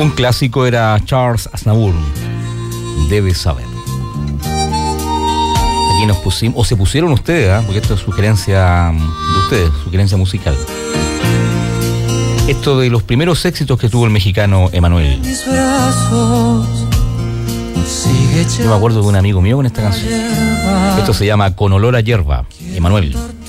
Un clásico era Charles Aznavour, Debes saber. Aquí nos pusimos, o se pusieron ustedes, porque esto es sugerencia de ustedes, sugerencia musical. Esto de los primeros éxitos que tuvo el mexicano Emanuel. Yo me acuerdo de un amigo mío con esta canción. Esto se llama Con olor a hierba, Emanuel.